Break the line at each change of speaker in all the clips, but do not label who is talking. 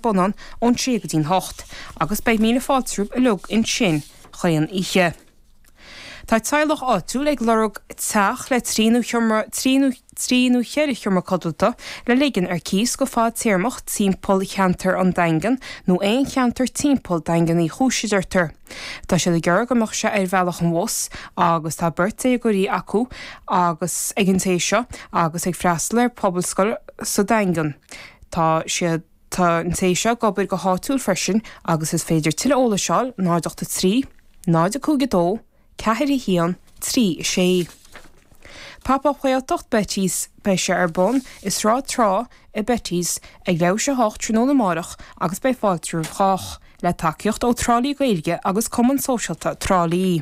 bonan ón 6 agus bei míle fáiltrúb a lug in sin chuan ihe. Tá teilech áú ag lorug teach le tríú cheirich chumar codúta le ligan ar cís go fád tíirmach timppol cheantar an daingan nó éon cheantar timppol daingan í chúisiidirtar. Tá sé le gghear goach se ar bhealach an bhs agus tá birta goí acu agus agintéisio agus ag freistal ar poblscoil sa daingan. Tá siad tá an téisio gobar go háúil freisin agus is féidir tiile óla seáil náideachta 3, náide 2, Cahiri hían 3 sé. Papa chuiltocht betís bei se ar bon is rá trá I betís ag lew se hocht tróna marach agus bei fáiltrúh chách le takeíocht ó trálí gailge agus common socialta trálí.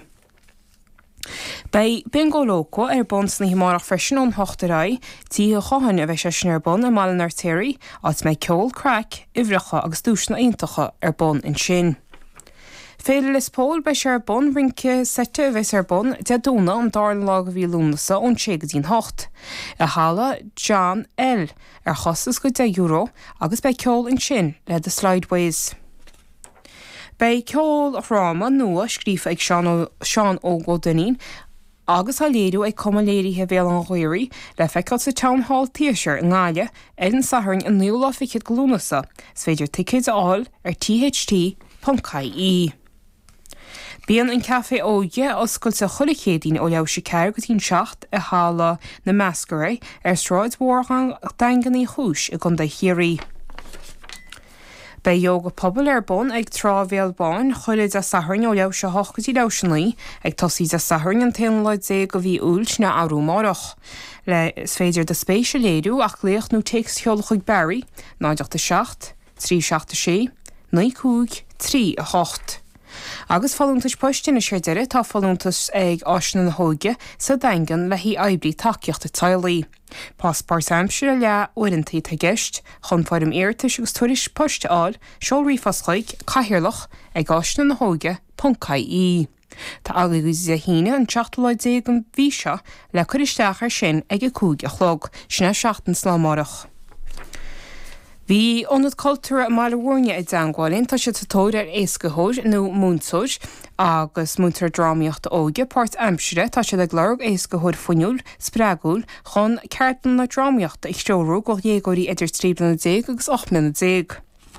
Bei bingo loco ar bons na himarach freisin ón hochtará, tí a chohan a bheith se sin ar bon a malan ar téirí áit méid ceol crack, ihreacha agus dúsna aontacha ar bon in sin. Féile is pól bei sé ar bon rince sete bheits ar bon de dúna an dáin lá bhí lúnasa ón 6 A hála John L. ar chostas go €10 agus bei ceol in sin le de Slideways. Bei ceol ráma nua scrífa ag Seán Ógó Dunín agus a léirú ag cumaléirithe bhéal an ghuiirí le feiceáil sa Town Hall Theatre in Gáile an sathrainn an nuala ficid glúnasa féidir tickets áil ar tht.caí. Bíon an café óige oscail sa chulichédín ó leabh sé ceir go tín 7 a hála na Masquerade ar stráid mhórchan dainganí chúis I gunda hiirí. Bei yoga pobl ar bon ag trábhéal bán chuile a sathrainn ó leabh se hochgutí leisinaí ag tosí a sathrainn an téanlaid é go bhí úilt na áú marach. Le is féidir de spéisial léadú ach léoch nó teex cheol chuig Barry, 9 3 6 9 3 8. Agus fallúntas poistin is deire tá fallúntas ag áisna na hóige sa daingan le hí aibrí takeíochta tailaí. Páspáir Hampshire le uirintaí tá gceist, chun fáidim éirtas agus tuairis poiste áil, seol riomhoschaig caithearlach ag áisna na hóige.caí. Tá agagus a híine an 7 an bhí seo le chuiristeach ar sin ag a cúg a chlog, sinna 7 slámárach. Bhí ónad cultúra mála bhórne ag dangáilinn tá sé tatóir ar éascathóir nó múntóir agus múntar drámaíocht óige Páirt Hampshire tá sé le glorg éascathóir fuinúil spregúil chun ceartan na drámaíochta ag steorú go dhégóirí idir 3 agus 8.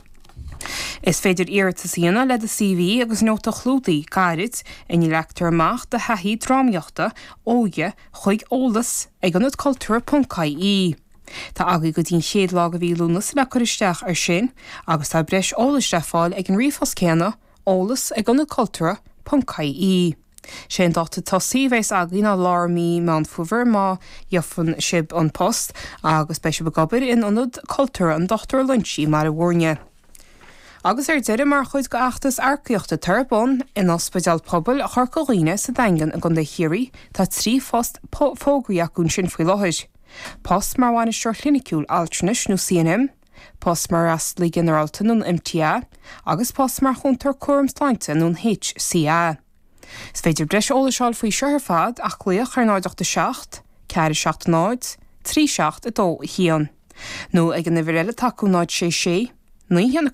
Is féidir iartas íana le a CV agus nóta chlúdaí gairid in leachtar amach de haí drámaíochta óige chuig ólas ag ónad cultúra.caí. Tá aga go dtín séad lá a bhí lúnas le chuiristeach ar sin agus tá breis ólas de fáil ag an riomhos céanna ólas ag an cultúra.caí. Sé dáta tosaí bheits agaí ná láirmí man fuver má jofan sib an post agus bei se begabair in anad cultúra an dochtar lunchí mar a bhórne. Agus deire mar chuid go achtas arcaíochta tarbon in ospidal pobl a charcoíine sa daingan a gunda hiirí tá 3 fóst fógraíachún sin faoi láthir. Post mar bhain isteir clinicúil Altrinis nó CNM, post mar Astley Generalta nó MTA, agus post mar chuntar cuairmsláinte nó HCA. Is féidir breis ólasáil faoi seoir fad ach léoch ar 9 ceir 7 náid, 3 7 2 hían. nó ag an bhréile taú 9 9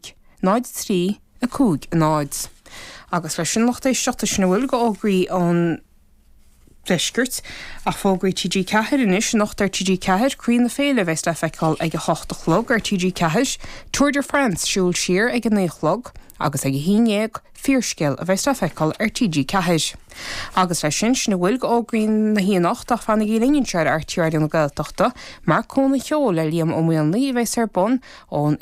9 3 9. Agus leis sin lochta seachta sin bhfuil go ágraí an Fleisgurt ach fógraí TG Cahir inis nachtar TG Cahir cruí na féile bheits le feiceáil ag a 8 chlog ar TG Cahir, Tour de France siúil siar ag a 9 chlog, agus ag a 1 fíorscéil a bheits le feiceáil ar TG Cahir. Agus leis sin sinna bhfuil go ágraín na híanacht ach fanna í líonn seir ar tíir an gailteachta, mar cóna cheol le líam ómhailnaí bheits ar bon ón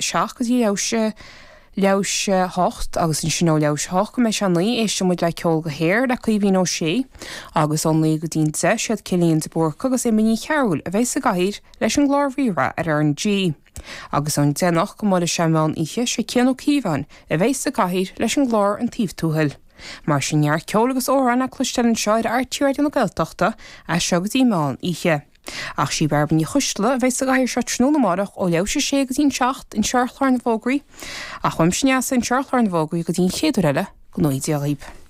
7 leis 8 agus in sin leis 8 go me se naí éiste muid le ceol go héir le chu bhín ó sé agus an lí go dínte siad cilíonn de borcha agus é miní cheúil a bheits a gaiir leis an glárhíra ar an G. Agus an dénach go mar a seán ihe sé ceanú cíhan a bheits a gaiir leis an glár an tíomhtúthil. Mar sin near ceolagus óranna clustelinn seir ar tíir an gailteachta a segus íán ihe. Ach sí berban í chuistla bheits a gaiir se trónamarach ó leabh sé 6 in searchláin bhógraí a chuim sneas in searchláin bhógraí go dtín chéadú eile go nóidí a líb.